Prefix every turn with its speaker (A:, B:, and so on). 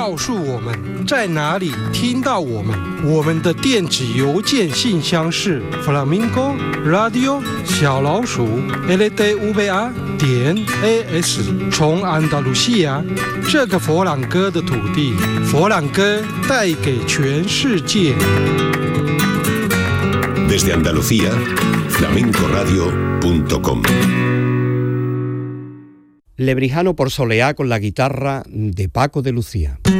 A: 告诉我们在哪里听到我们。我们的电子邮件信箱是 flamingo radio 小老鼠LDVR.AS。从安达卢西亚这个佛朗哥的土地，佛朗哥带给全世界。
B: Desde Andalucía, flamencoradio.com.
C: Lebrijano por Soleá con la guitarra de Paco de Lucía.